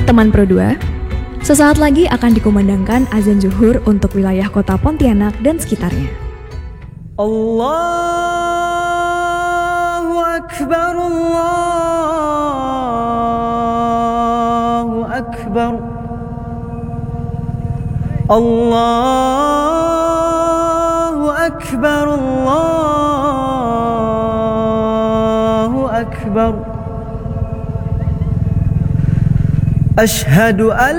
Teman Pro 2, sesaat lagi akan dikumandangkan azan zuhur untuk wilayah kota Pontianak dan sekitarnya. Allahu Akbar, Allahu Akbar, Allahu Akbar, Allahu Akbar. Ashhadu an